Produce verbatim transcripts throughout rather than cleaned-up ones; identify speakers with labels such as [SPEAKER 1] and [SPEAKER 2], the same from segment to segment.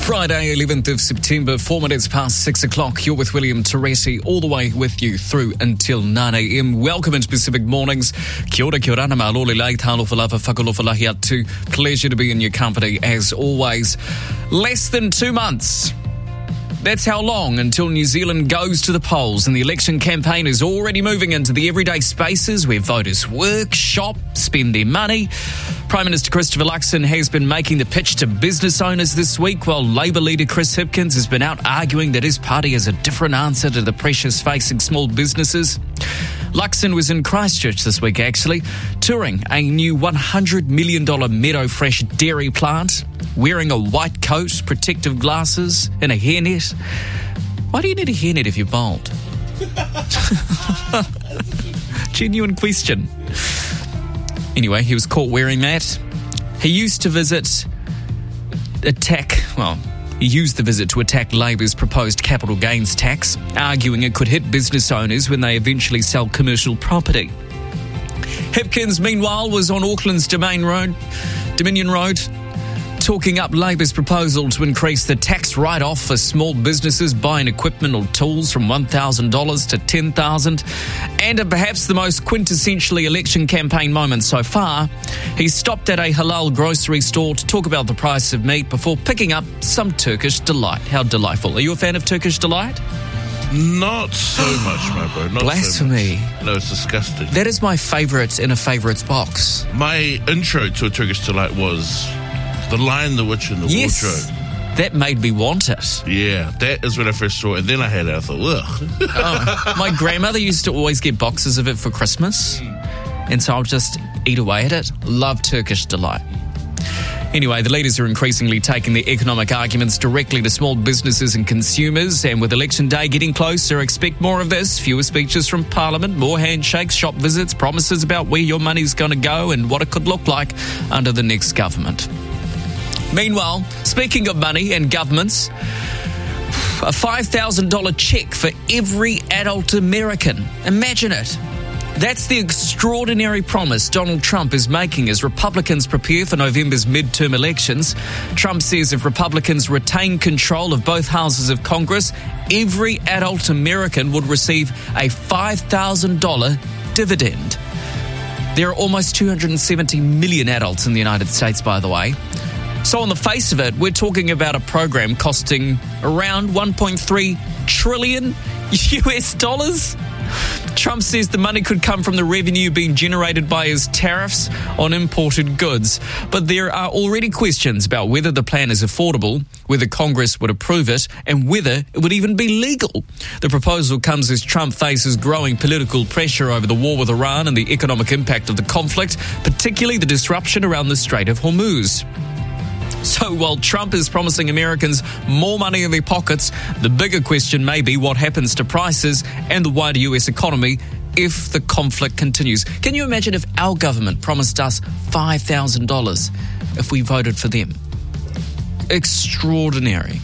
[SPEAKER 1] Friday, eleventh of September, four minutes past six o'clock. You're with William Teresi, all the way with you through until nine a.m. Welcome into Pacific Mornings. Kia ora, kia ora, na malole lai, talofa lava, whakalofa lahi atu. Pleasure to be in your company, as always. Less than two months. That's how long until New Zealand goes to the polls, and the election campaign is already moving into the everyday spaces where voters work, shop, spend their money. Prime Minister Christopher Luxon has been making the pitch to business owners this week, while Labour leader Chris Hipkins has been out arguing that his party has a different answer to the pressures facing small businesses. Luxon was in Christchurch this week, actually, touring a new one hundred million dollars Meadow Fresh dairy plant, wearing a white coat, protective glasses, and a hairnet. Why do you need a hairnet if you're bald? Genuine question. Anyway, he was caught wearing that. He used to visit, attack, well, he used the visit to attack Labour's proposed capital gains tax, arguing it could hit business owners when they eventually sell commercial property. Hipkins, meanwhile, was on Auckland's Domain Road, Dominion Road, talking up Labour's proposal to increase the tax write-off for small businesses buying equipment or tools from one thousand dollars to ten thousand dollars. And at perhaps the most quintessentially election campaign moment so far, he stopped at a halal grocery store to talk about the price of meat before picking up some Turkish delight. How delightful. Are you a fan of Turkish delight?
[SPEAKER 2] Not so much, my bro. Not
[SPEAKER 1] Blasphemy.
[SPEAKER 2] So much. No, it's disgusting.
[SPEAKER 1] That is my favourite in a favourites box.
[SPEAKER 2] My intro to a Turkish delight was The Lion, the Witch, and the
[SPEAKER 1] yes,
[SPEAKER 2] Wardrobe.
[SPEAKER 1] That made me want it.
[SPEAKER 2] Yeah, that is when I first saw it. And then I had it. I thought, ugh.
[SPEAKER 1] Oh, my grandmother used to always get boxes of it for Christmas. And so I'll just eat away at it. Love Turkish delight. Anyway, the leaders are increasingly taking their economic arguments directly to small businesses and consumers. And with election day getting closer, expect more of this. Fewer speeches from Parliament, more handshakes, shop visits, promises about where your money's going to go and what it could look like under the next government. Meanwhile, speaking of money and governments, a five thousand dollars check for every adult American. Imagine it. That's the extraordinary promise Donald Trump is making as Republicans prepare for November's midterm elections. Trump says if Republicans retain control of both houses of Congress, every adult American would receive a five thousand dollars dividend. There are almost two hundred seventy million adults in the United States, by the way. So on the face of it, we're talking about a program costing around one point three trillion U S dollars. Trump says the money could come from the revenue being generated by his tariffs on imported goods. But there are already questions about whether the plan is affordable, whether Congress would approve it, and whether it would even be legal. The proposal comes as Trump faces growing political pressure over the war with Iran and the economic impact of the conflict, particularly the disruption around the Strait of Hormuz. So while Trump is promising Americans more money in their pockets, the bigger question may be what happens to prices and the wider U S economy if the conflict continues. Can you imagine if our government promised us five thousand dollars if we voted for them? Extraordinary.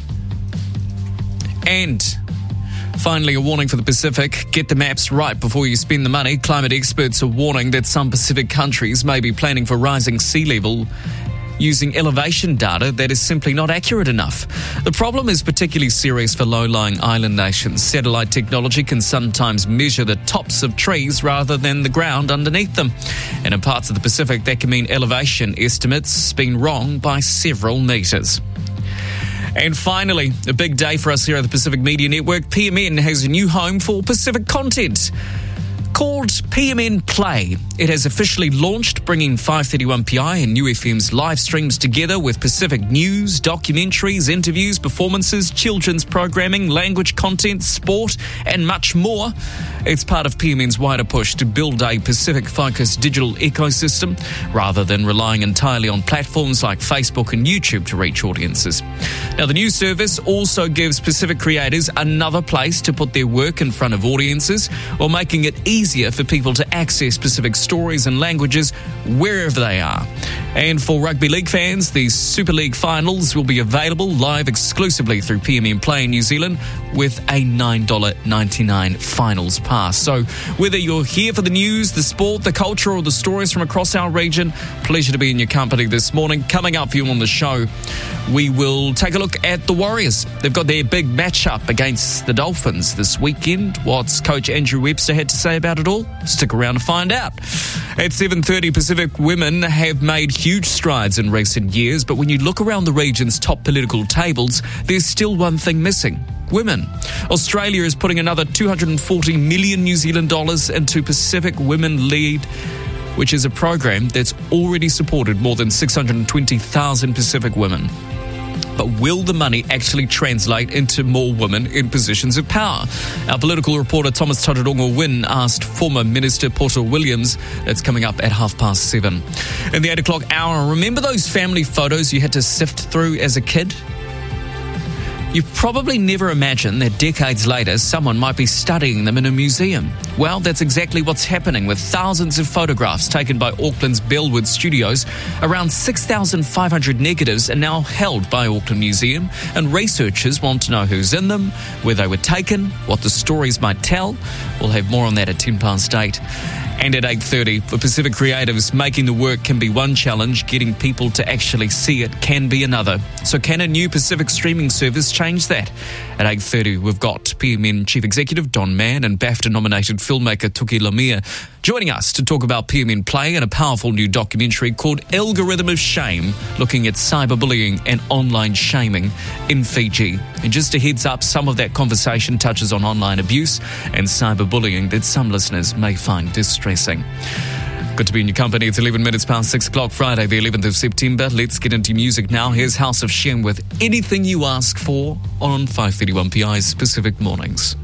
[SPEAKER 1] And finally, a warning for the Pacific. Get the maps right before you spend the money. Climate experts are warning that some Pacific countries may be planning for rising sea level using elevation data that is simply not accurate enough. The problem is particularly serious for low-lying island nations. Satellite technology can sometimes measure the tops of trees rather than the ground underneath them. And in parts of the Pacific, that can mean elevation estimates being wrong by several metres. And finally, a big day for us here at the Pacific Media Network. P M N has a new home for Pacific content called P M N Play. It has officially launched, bringing five thirty-one P I and New F M's live streams together with Pacific news, documentaries, interviews, performances, children's programming, language content, sport, and much more. It's part of P M N's wider push to build a Pacific-focused digital ecosystem rather than relying entirely on platforms like Facebook and YouTube to reach audiences. Now, the new service also gives Pacific creators another place to put their work in front of audiences, while making it easier for people to access Pacific stories and languages wherever they are. And for rugby league fans, the Super League finals will be available live exclusively through P M N Play in New Zealand with a nine dollars ninety-nine finals pass. So whether you're here for the news, the sport, the culture, or the stories from across our region, pleasure to be in your company this morning. Coming up for you on the show, we will take a look at the Warriors. They've got their big matchup against the Dolphins this weekend. What's Coach Andrew Webster had to say about it all? Stick around to find out. At seven thirty, Pacific women have made huge strides in recent years, but when you look around the region's top political tables, there's still one thing missing: women. Australia is putting another two hundred forty million New Zealand dollars into Pacific Women Lead, which is a program that's already supported more than six hundred twenty thousand Pacific women. But will the money actually translate into more women in positions of power? Our political reporter Thomas Tararongo Wynn asked former Minister Porter Williams. That's coming up at half past seven. In the eight o'clock hour, remember those family photos you had to sift through as a kid? You've probably never imagined that decades later someone might be studying them in a museum. Well, that's exactly what's happening with thousands of photographs taken by Auckland's Bellwood Studios. Around six thousand five hundred negatives are now held by Auckland Museum, and researchers want to know who's in them, where they were taken, what the stories might tell. We'll have more on that at ten past eight. And at eight thirty, for Pacific creatives, making the work can be one challenge, getting people to actually see it can be another. So can a new Pacific streaming service change that? At eight thirty, we've got P M N Chief Executive Don Mann and BAFTA-nominated filmmaker Tuki Lamia joining us to talk about P M N Play and a powerful new documentary called Algorithm of Shame, looking at cyberbullying and online shaming in Fiji. And just a heads up, some of that conversation touches on online abuse and cyberbullying that some listeners may find distressing. Good to be in your company. It's eleven minutes past six o'clock, Friday, the eleventh of September. Let's get into music now. Here's House of Shem with Anything You Ask For on five thirty-one P I's Pacific Mornings.